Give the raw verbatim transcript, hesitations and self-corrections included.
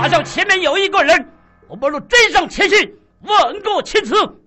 像前面有一个人，我不如追上前去问个清楚。